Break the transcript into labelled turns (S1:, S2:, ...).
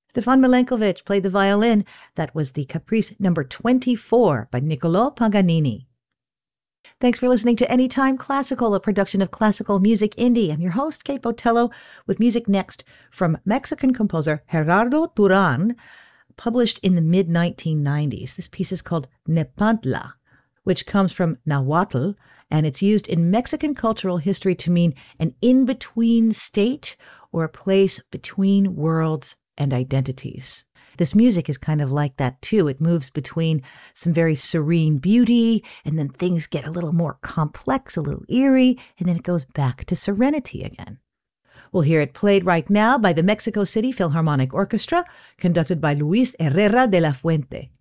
S1: Stefan Milenkovic played the violin. That was the Caprice number 24 by Niccolò Paganini. Thanks for listening to Anytime Classical, a production of Classical Music Indie. I'm your host, Kate Botello, with music next from Mexican composer Gerardo Duran, published in the mid-1990s. This piece is called Nepantla, which comes from Nahuatl, and it's used in Mexican cultural history to mean an in-between state or a place between worlds and identities. This music is kind of like that too. It moves between some very serene beauty, and then things get a little more complex, a little eerie, and then it goes back to serenity again. We'll hear it played right now by the Mexico City Philharmonic Orchestra, conducted by Luis Herrera de la Fuente.